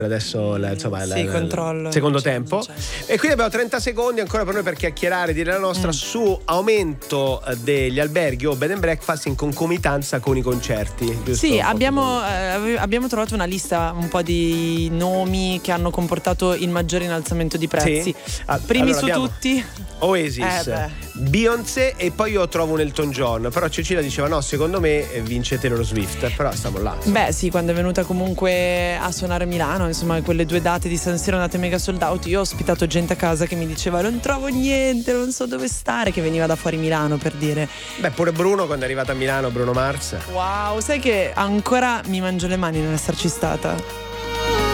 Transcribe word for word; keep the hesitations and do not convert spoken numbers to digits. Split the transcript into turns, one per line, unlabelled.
Adesso la, insomma,
sì,
la,
controllo.
il secondo
C'è,
tempo.
c'è.
E quindi abbiamo trenta secondi ancora per noi per chiacchierare, dire la nostra mm. su aumento degli alberghi o bed and breakfast in concomitanza con i concerti. Giusto?
Sì, abbiamo, eh, abbiamo trovato una lista un po' di nomi che hanno comportato il maggiore innalzamento di prezzi.
Sì. Ah,
Primi
allora
su
abbiamo
tutti
Oasis,
eh
Beyoncé e poi io trovo un Elton John. Però Cecilia diceva no, secondo me vince Taylor Swift. Però stiamo là.
Beh sì, quando è venuta comunque a suonare a Milano, insomma quelle due date di San Siro andate mega sold out. Io ho ospitato gente a casa che mi diceva non trovo niente, non so dove stare, che veniva da fuori Milano, per dire.
Beh, pure Bruno quando è arrivato a Milano, Bruno Mars.
Wow, sai che ancora mi mangio le mani non esserci stata.